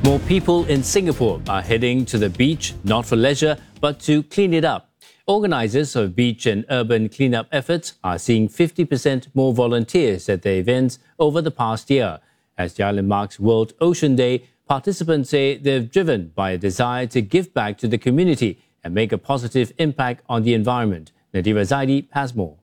More people in Singapore are heading to the beach, not for leisure, but to clean it up. Organisers of beach and urban cleanup efforts are seeing 50% more volunteers at their events over the past year. As the island marks World Ocean Day, participants say they're driven by a desire to give back to the community and make a positive impact on the environment. Nadira Zaidi has more.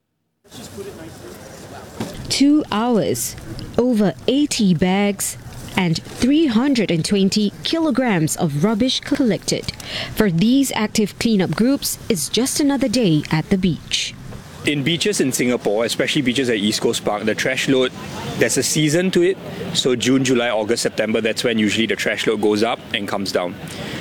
2 hours, over 80 bags, and 320 kilograms of rubbish collected. For these active cleanup groups, it's just another day at the beach. In beaches in Singapore, especially beaches at East Coast Park, the trash load, there's a season to it. So June, July, August, September, that's when usually the trash load goes up and comes down.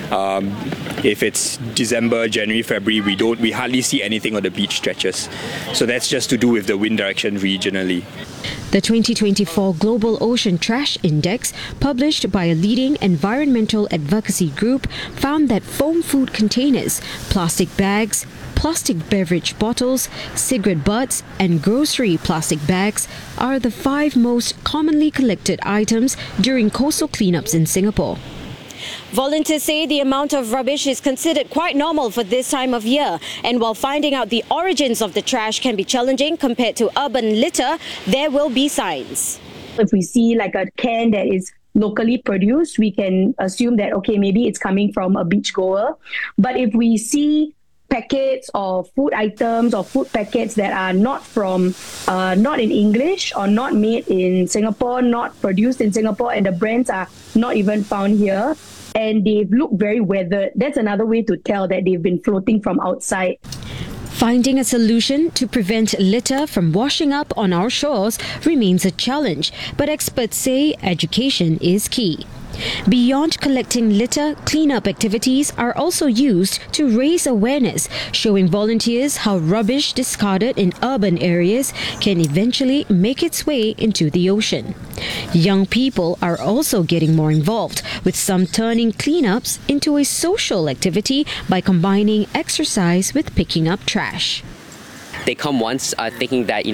If it's December, January, February, we hardly see anything on the beach stretches. So that's just to do with the wind direction regionally. The 2024 Global Ocean Trash Index, published by a leading environmental advocacy group, found that foam food containers, plastic bags, plastic beverage bottles, cigarette butts, and grocery plastic bags are the 5 most commonly collected items during coastal cleanups in Singapore. Volunteers say the amount of rubbish is considered quite normal for this time of year. And while finding out the origins of the trash can be challenging compared to urban litter, there will be signs. If we see like a can that is locally produced, we can assume that, okay, maybe it's coming from a beachgoer. But if we see packets of food items or food packets that are not from, not in English or not made in Singapore, not produced in Singapore, and the brands are not even found here, and they look very weathered, that's another way to tell that they've been floating from outside. Finding a solution to prevent litter from washing up on our shores remains a challenge, but experts say education is key. Beyond collecting litter, cleanup activities are also used to raise awareness, showing volunteers how rubbish discarded in urban areas can eventually make its way into the ocean. Young people are also getting more involved, with some turning cleanups into a social activity by combining exercise with picking up trash. They come once thinking that,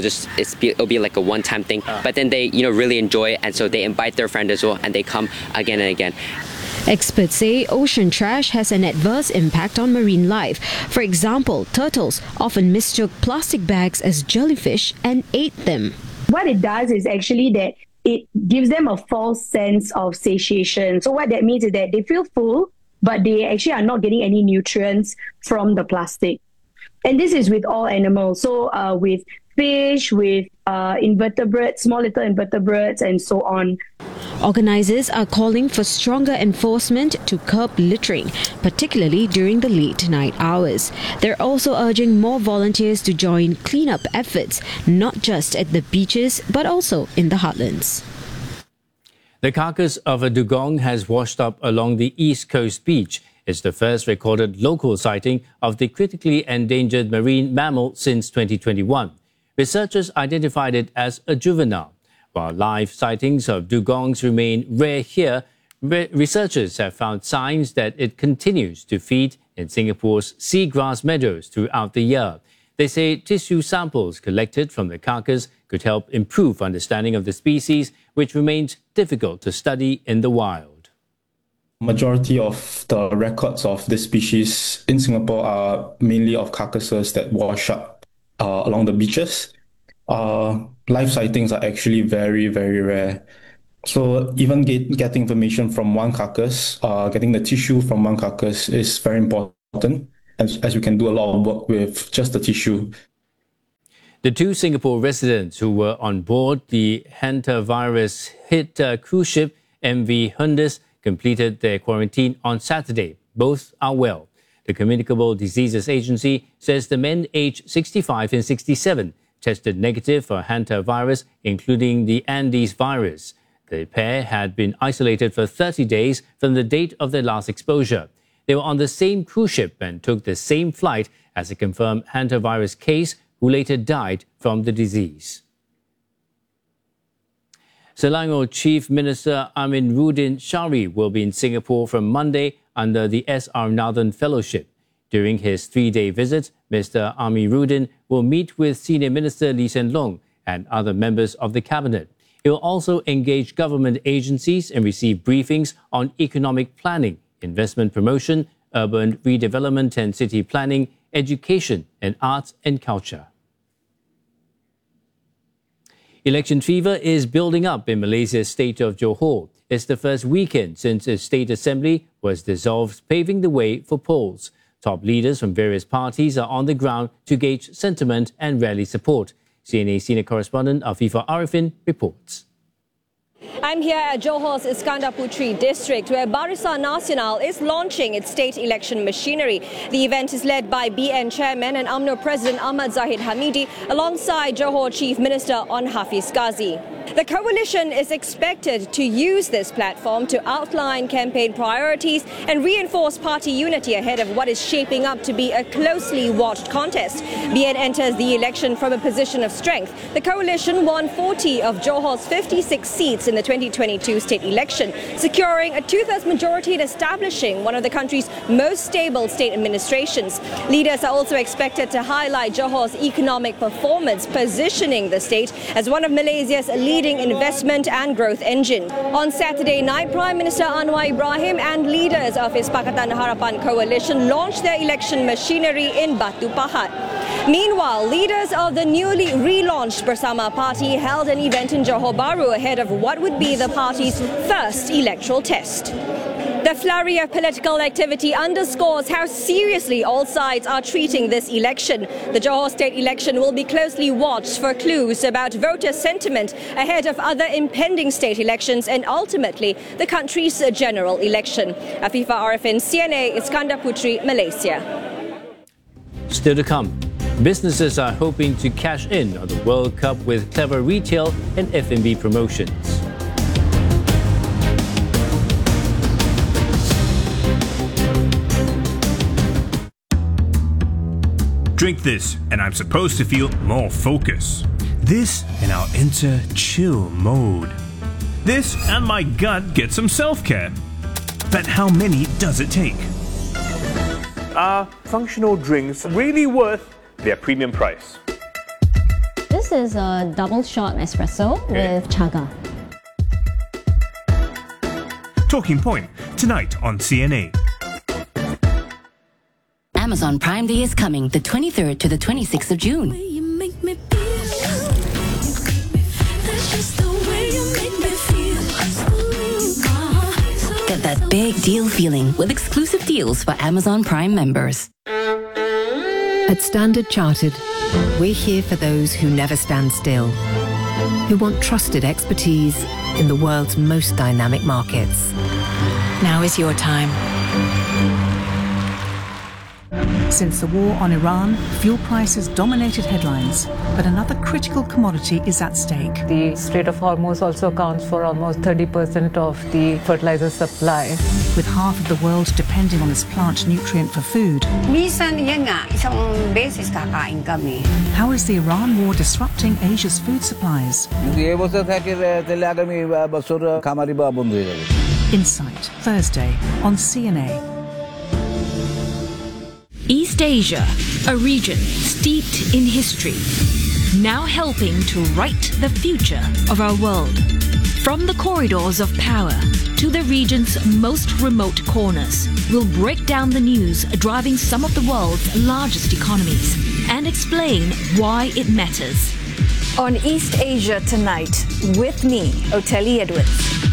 it'll be like a one-time thing, but then they, really enjoy it, and so they invite their friend as well, and they come again and again. Experts say ocean trash has an adverse impact on marine life. For example, turtles often mistook plastic bags as jellyfish and ate them. What it does is actually that it gives them a false sense of satiation. So what that means is that they feel full, but they actually are not getting any nutrients from the plastic. And this is with all animals. So with fish, with invertebrates, small little invertebrates, and so on. Organisers are calling for stronger enforcement to curb littering, particularly during the late night hours. They're also urging more volunteers to join cleanup efforts, not just at the beaches, but also in the heartlands. The carcass of a dugong has washed up along the East Coast beach. It's the first recorded local sighting of the critically endangered marine mammal since 2021. Researchers identified it as a juvenile. While live sightings of dugongs remain rare here, researchers have found signs that it continues to feed in Singapore's seagrass meadows throughout the year. They say tissue samples collected from the carcass could help improve understanding of the species, which remains difficult to study in the wild. Majority of the records of this species in Singapore are mainly of carcasses that wash up along the beaches. Live sightings are actually very, very rare. So even getting information from one carcass, getting the tissue from one carcass is very important, as we can do a lot of work with just the tissue. The 2 Singapore residents who were on board the hantavirus-hit cruise ship MV Hundis completed their quarantine on Saturday. Both are well. The Communicable Diseases Agency says the men aged 65 and 67 tested negative for hantavirus, including the Andes virus. The pair had been isolated for 30 days from the date of their last exposure. They were on the same cruise ship and took the same flight as a confirmed hantavirus case, who later died from the disease. Selangor Chief Minister Amiruddin Syari will be in Singapore from Monday under the S.R. Nathan Fellowship. During his 3-day visit, Mr. Amiruddin will meet with Senior Minister Lee Hsien Loong and other members of the Cabinet. He will also engage government agencies and receive briefings on economic planning, investment promotion, urban redevelopment and city planning, education, and arts and culture. Election fever is building up in Malaysia's state of Johor. It's the first weekend since the State Assembly was dissolved, paving the way for polls. Top leaders from various parties are on the ground to gauge sentiment and rally support. CNA senior correspondent Afifah Arifin reports. I'm here at Johor's Iskandar Puteri district, where Barisan Nasional is launching its state election machinery. The event is led by BN Chairman and UMNO President Ahmad Zahid Hamidi, alongside Johor Chief Minister On Hafiz Ghazi. The coalition is expected to use this platform to outline campaign priorities and reinforce party unity ahead of what is shaping up to be a closely watched contest. BN enters the election from a position of strength. The coalition won 40 of Johor's 56 seats in the 2022 state election, securing a two-thirds majority and establishing one of the country's most stable state administrations. Leaders are also expected to highlight Johor's economic performance, positioning the state as one of Malaysia's leading investment and growth engine. On Saturday night, Prime Minister Anwar Ibrahim and leaders of his Pakatan Harapan coalition launched their election machinery in Batu Pahat. Meanwhile, leaders of the newly relaunched Bersama Party held an event in Johor Bahru ahead of what would be the party's first electoral test. The flurry of political activity underscores how seriously all sides are treating this election. The Johor state election will be closely watched for clues about voter sentiment ahead of other impending state elections and ultimately the country's general election. Afifah Arifin, CNA, Iskandar Puteri, Malaysia. Still to come, businesses are hoping to cash in on the World Cup with clever retail and F&B promotions. Drink this, and I'm supposed to feel more focus. This, and I'll enter chill mode. This, and my gut gets some self-care. But how many does it take? Are functional drinks really worth their premium price? This is a double shot espresso with chaga. Talking Point, tonight on CNA. Amazon Prime Day is coming the 23rd to the 26th of June. Get that big deal feeling with exclusive deals for Amazon Prime members. At Standard Chartered, we're here for those who never stand still, who want trusted expertise in the world's most dynamic markets. Now is your time. Since the war on Iran, fuel prices dominated headlines, but another critical commodity is at stake. The Strait of Hormuz also accounts for almost 30% of the fertilizer supply. With half of the world depending on this plant nutrient for food, how is the Iran war disrupting Asia's food supplies? Insight, Thursday on CNA. East Asia, a region steeped in history, now helping to write the future of our world. From the corridors of power to the region's most remote corners, we'll break down the news driving some of the world's largest economies and explain why it matters. On East Asia Tonight, with me, Oteli Edwards.